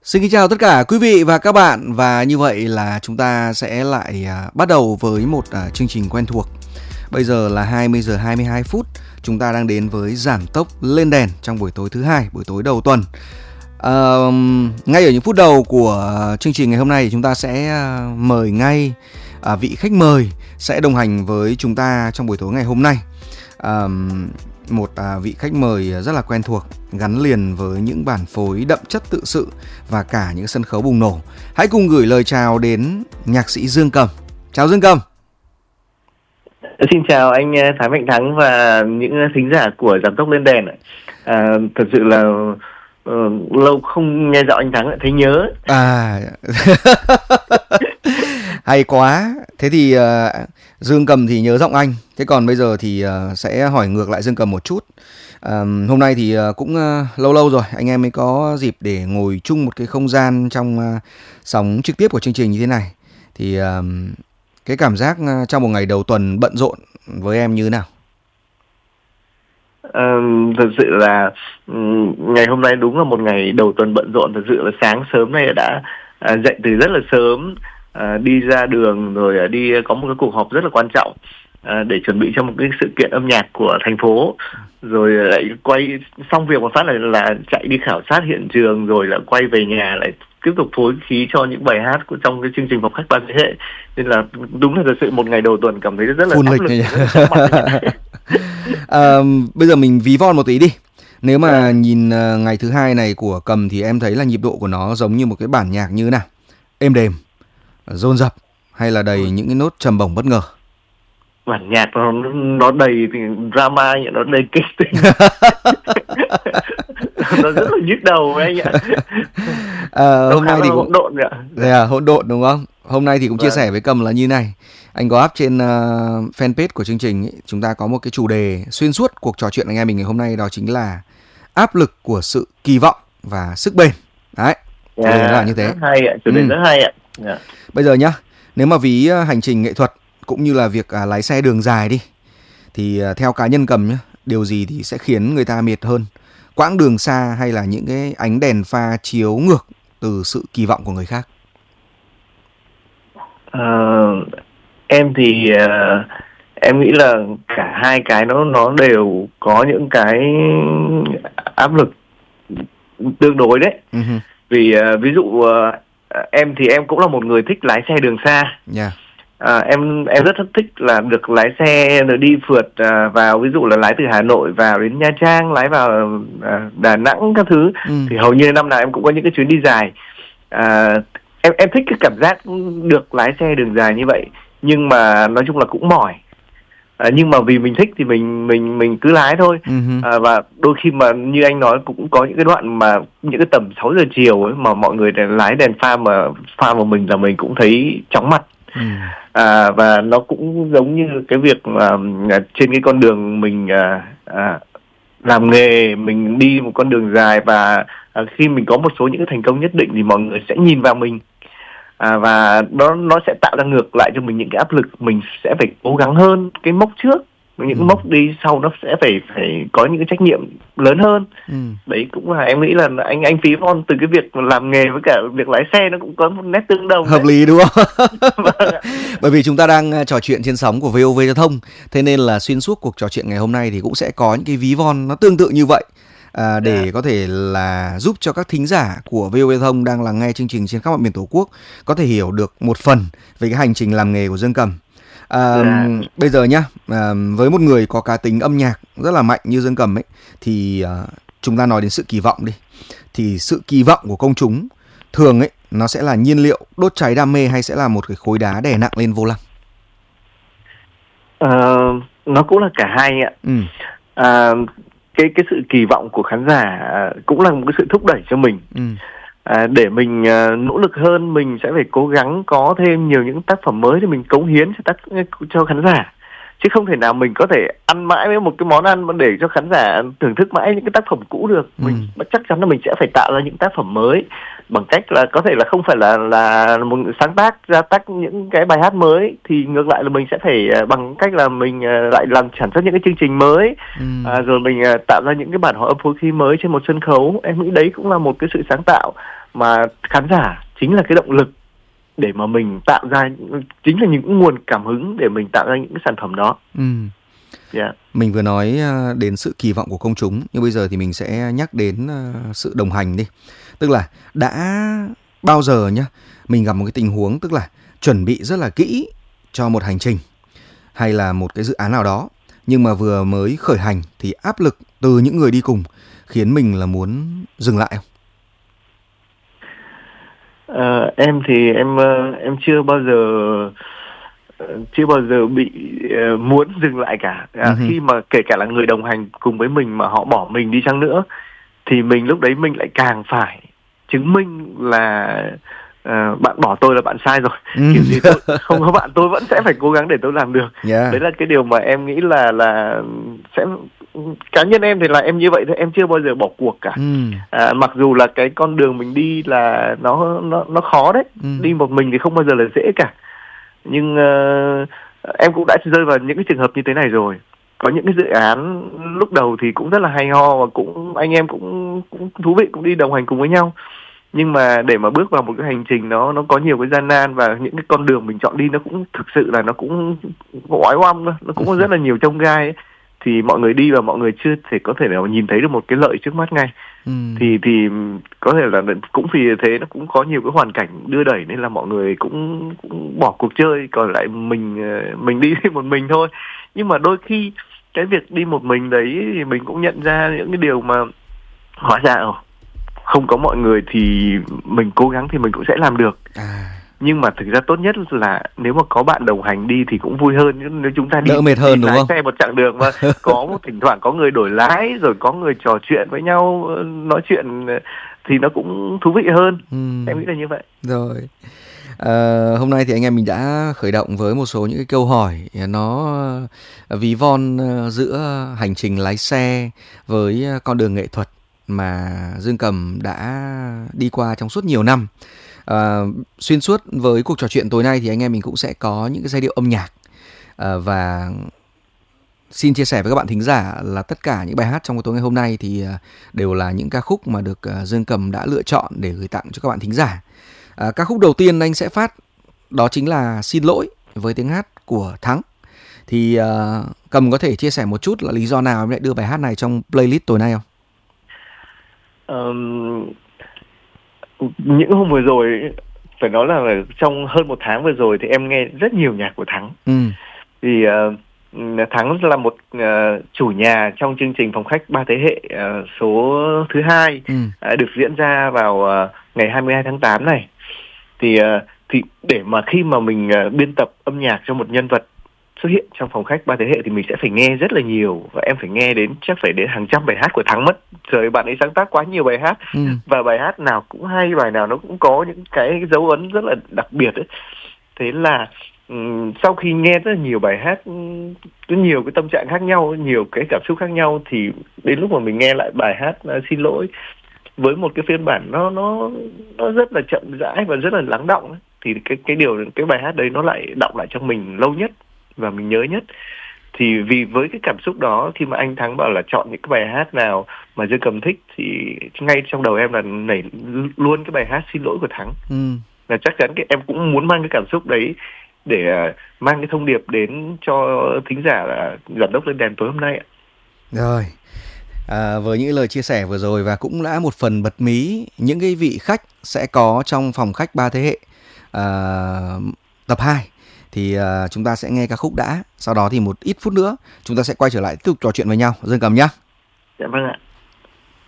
Xin kính chào tất cả quý vị và các bạn. Và như vậy là chúng ta sẽ lại bắt đầu với một chương trình quen thuộc. Bây giờ là 20 giờ 22 phút. Chúng ta đang đến với giảm tốc lên đèn trong buổi tối thứ hai, buổi tối đầu tuần. Ngay ở những phút đầu của chương trình ngày hôm nay, chúng ta sẽ mời ngay vị khách mời sẽ đồng hành với chúng ta trong buổi tối ngày hôm nay. Một vị khách mời rất là quen thuộc, gắn liền với những bản phối đậm chất tự sự và cả những sân khấu bùng nổ. Hãy cùng gửi lời chào đến nhạc sĩ Dương Cầm. Chào Dương Cầm. Xin chào anh Thái Mạnh Thắng và những thính giả của Giảm tốc lên đèn. Thật sự là lâu không nghe giọng anh Thắng lại thấy nhớ. Hay quá. Thế thì Dương Cầm thì nhớ giọng anh. Thế còn bây giờ thì sẽ hỏi ngược lại Dương Cầm một chút. Hôm nay thì cũng lâu rồi anh em mới có dịp để ngồi chung một cái không gian trong sóng trực tiếp của chương trình như thế này. Thì cái cảm giác trong một ngày đầu tuần bận rộn với em như thế nào? Thật sự là ngày hôm nay đúng là một ngày đầu tuần bận rộn. Thật sự là sáng sớm nay đã dậy từ rất là sớm, đi ra đường rồi đi có một cái cuộc họp rất là quan trọng để chuẩn bị cho một cái sự kiện âm nhạc của thành phố, rồi lại quay xong việc một phát là chạy đi khảo sát hiện trường, rồi là quay về nhà lại tiếp tục phối khí cho những bài hát của trong cái chương trình Phòng khách ba thế hệ. Nên là đúng là thật sự một ngày đầu tuần cảm thấy rất là áp lực. Bây giờ mình ví von một tí đi. Nếu mà nhìn ngày thứ hai này của Cầm thì em thấy là nhịp độ của nó giống như một cái bản nhạc như thế nào? Êm đềm, dồn dập hay là đầy những cái nốt trầm bổng bất ngờ? Bản nhạc nó đầy drama, nó đầy kịch tính. Nó rất là nhức đầu anh ạ. Hôm nay thì cũng hỗn độn ạ. Hỗn độn đúng không? Hôm nay thì cũng chia sẻ với Cầm là như này. Anh có up trên fanpage của chương trình ấy, chúng ta có một cái chủ đề xuyên suốt cuộc trò chuyện anh em mình ngày hôm nay, đó chính là áp lực của sự kỳ vọng và sức bền. Đấy, chủ đề là như thế. Rất hay ạ, chủ đề rất hay ạ. Bây giờ nhá, nếu mà ví hành trình nghệ thuật cũng như là việc lái xe đường dài đi, thì theo cá nhân Cầm nhá, điều gì thì sẽ khiến người ta mệt hơn? Quãng đường xa hay là những cái ánh đèn pha chiếu ngược từ sự kỳ vọng của người khác? Em thì em nghĩ là cả hai cái nó đều có những cái áp lực tương đối đấy. Vì ví dụ em thì em cũng là một người thích lái xe đường xa. Em rất thích là được lái xe rồi đi phượt vào, ví dụ là lái từ Hà Nội vào đến Nha Trang, lái vào Đà Nẵng các thứ. Thì hầu như năm nào em cũng có những cái chuyến đi dài. Em thích cái cảm giác được lái xe đường dài như vậy, nhưng mà nói chung là cũng mỏi. Nhưng mà vì mình thích thì mình cứ lái thôi. Và đôi khi mà như anh nói cũng có những cái đoạn mà những cái tầm 6 giờ chiều ấy, mà mọi người lái đèn pha mà pha vào mình là mình cũng thấy chóng mặt. Và nó cũng giống như cái việc mà trên cái con đường mình làm nghề, mình đi một con đường dài, và khi mình có một số những cái thành công nhất định thì mọi người sẽ nhìn vào mình, và nó sẽ tạo ra ngược lại cho mình những cái áp lực. Mình sẽ phải cố gắng hơn cái mốc trước, những cái mốc đi sau nó sẽ phải có những cái trách nhiệm lớn hơn. Đấy cũng là em nghĩ là anh phí von từ cái việc làm nghề với cả việc lái xe nó cũng có một nét tương đồng. Hợp lý đúng không? Bởi vì chúng ta đang trò chuyện trên sóng của VOV Giao thông, thế nên là xuyên suốt cuộc trò chuyện ngày hôm nay thì cũng sẽ có những cái ví von nó tương tự như vậy, để có thể là giúp cho các thính giả của VOV Giao thông đang lắng nghe chương trình trên khắp mọi miền Tổ quốc có thể hiểu được một phần về cái hành trình làm nghề của Dương Cầm. Bây giờ nhá, với một người có cá tính âm nhạc rất là mạnh như Dương Cầm ấy, thì chúng ta nói đến sự kỳ vọng đi. Thì sự kỳ vọng của công chúng thường ấy, nó sẽ là nhiên liệu đốt cháy đam mê hay sẽ là một cái khối đá đè nặng lên vô lăng? Nó cũng là cả hai ạ. Cái sự kỳ vọng của khán giả cũng là một cái sự thúc đẩy cho mình. Để mình nỗ lực hơn, mình sẽ phải cố gắng có thêm nhiều những tác phẩm mới để mình cống hiến cho khán giả. chứ không thể nào mình có thể ăn mãi với một cái món ăn mà để cho khán giả thưởng thức mãi những cái tác phẩm cũ được. Mình chắc chắn là mình sẽ phải tạo ra những tác phẩm mới bằng cách là có thể là không phải là một sáng tác ra những cái bài hát mới, thì ngược lại là mình sẽ phải bằng cách là mình lại làm sản xuất những cái chương trình mới, rồi mình tạo ra những cái bản hòa âm phối khí mới trên một sân khấu. Em nghĩ đấy cũng là một cái sự sáng tạo mà khán giả chính là cái động lực để mà mình tạo ra, chính là những nguồn cảm hứng để mình tạo ra những cái sản phẩm đó. Mình vừa nói đến sự kỳ vọng của công chúng, nhưng bây giờ thì mình sẽ nhắc đến sự đồng hành đi. Tức là đã bao giờ nhá, mình gặp một cái tình huống tức là chuẩn bị rất là kỹ cho một hành trình hay là một cái dự án nào đó, nhưng mà vừa mới khởi hành thì áp lực từ những người đi cùng khiến mình là muốn dừng lại không? Em thì em chưa bao giờ bị muốn dừng lại cả. Khi mà kể cả là người đồng hành cùng với mình mà họ bỏ mình đi chăng nữa, thì mình lúc đấy mình lại càng phải chứng minh là bạn bỏ tôi là bạn sai rồi. Kiểu gì tôi không có bạn, tôi vẫn sẽ phải cố gắng để tôi làm được. Đấy là cái điều mà em nghĩ là sẽ, cá nhân em thì là em như vậy thôi, em chưa bao giờ bỏ cuộc cả. Mặc dù là cái con đường mình đi là nó khó đấy, đi một mình thì không bao giờ là dễ cả. Nhưng em cũng đã rơi vào những cái trường hợp như thế này rồi. Có những cái dự án lúc đầu thì cũng rất là hay ho và cũng anh em cũng thú vị, cũng đi đồng hành cùng với nhau. Nhưng mà để mà bước vào một cái hành trình nó có nhiều cái gian nan, và những cái con đường mình chọn đi nó cũng thực sự là nó cũng oái oăm, nó cũng có rất là nhiều chông gai ấy. Thì mọi người đi và mọi người chưa thể có thể nào nhìn thấy được một cái lợi trước mắt ngay. Thì có thể là cũng vì thế nó cũng có nhiều cái hoàn cảnh đưa đẩy nên là mọi người cũng bỏ cuộc chơi, còn lại mình đi một mình thôi. Nhưng mà đôi khi cái việc đi một mình đấy thì mình cũng nhận ra những cái điều mà hóa ra không có mọi người thì mình cố gắng thì mình cũng sẽ làm được. Nhưng mà thực ra tốt nhất là nếu mà có bạn đồng hành đi thì cũng vui hơn. Nếu chúng ta đi đỡ mệt hơn, đúng không? Lái xe một chặng đường mà có một thỉnh thoảng có người đổi lái, rồi có người trò chuyện với nhau, nói chuyện thì nó cũng thú vị hơn. Em nghĩ là như vậy. Rồi. Hôm nay thì anh em mình đã khởi động với một số những cái câu hỏi nó ví von giữa hành trình lái xe với con đường nghệ thuật mà Dương Cầm đã đi qua trong suốt nhiều năm. Xuyên suốt với cuộc trò chuyện tối nay thì anh em mình cũng sẽ có những cái giai điệu âm nhạc, và xin chia sẻ với các bạn thính giả là tất cả những bài hát trong tối ngày hôm nay thì đều là những ca khúc mà được Dương Cầm đã lựa chọn để gửi tặng cho các bạn thính giả. Ca khúc đầu tiên anh sẽ phát đó chính là Xin Lỗi với tiếng hát của Thắng. Thì Cầm có thể chia sẻ một chút là lý do nào em lại đưa bài hát này trong playlist tối nay không? Những hôm vừa rồi, phải nói là trong hơn một tháng vừa rồi thì em nghe rất nhiều nhạc của Thắng. Thì Thắng là một chủ nhà trong chương trình Phòng Khách Ba Thế Hệ số thứ 2, được diễn ra vào ngày 22 tháng 8 này. Thì để mà khi mà mình biên tập âm nhạc cho một nhân vật xuất hiện trong Phòng Khách Ba Thế Hệ thì mình sẽ phải nghe rất là nhiều, và em phải nghe chắc phải đến hàng trăm bài hát của Thắng mất. Trời, bạn ấy sáng tác quá nhiều bài hát, và bài hát nào cũng hay, bài nào nó cũng có những cái dấu ấn rất là đặc biệt ấy. Thế là sau khi nghe rất là nhiều bài hát, có nhiều cái tâm trạng khác nhau, nhiều cái cảm xúc khác nhau, thì đến lúc mà mình nghe lại bài hát Xin Lỗi với một cái phiên bản nó rất là chậm rãi và rất là lắng đọng ấy, thì cái bài hát đấy nó lại đọng lại trong mình lâu nhất và mình nhớ nhất. Thì vì với cái cảm xúc đó, khi mà anh Thắng bảo là chọn những cái bài hát nào mà Dương Cầm thích, thì ngay trong đầu em là nảy luôn cái bài hát Xin Lỗi của Thắng. Là chắc chắn em cũng muốn mang cái cảm xúc đấy để mang cái thông điệp đến cho thính giả là Giám đốc Lên Đèn tối hôm nay ạ. Rồi, với những lời chia sẻ vừa rồi và cũng đã một phần bật mí những cái vị khách sẽ có trong Phòng Khách Ba Thế Hệ tập 2, thì chúng ta sẽ nghe ca khúc đã. Sau đó thì một ít phút nữa chúng ta sẽ quay trở lại tiếp tục trò chuyện với nhau, Dương Cầm nhé. Dạ vâng ạ.